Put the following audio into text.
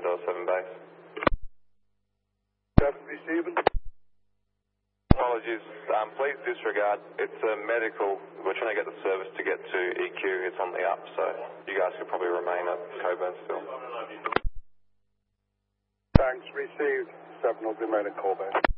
7 base. 7 receiving. Apologies, please disregard. It's a medical. We're trying to get the service to get to EQ. It's on the up, so you guys could probably remain at Coburn still. Thanks, received. 7 will remain at Coburn.